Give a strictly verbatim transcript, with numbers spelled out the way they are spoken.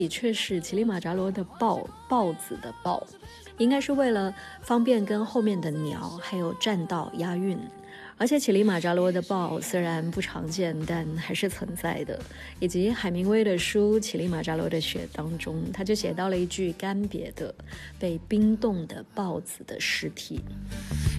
的确是乞力马扎罗的豹，豹子的豹，应该是为了方便跟后面的鸟还有栈道押韵。而且乞力马扎罗的豹虽然不常见，但还是存在的。以及海明威的书《乞力马扎罗的雪》当中，他就写到了一句干瘪的被冰冻的豹子的尸体。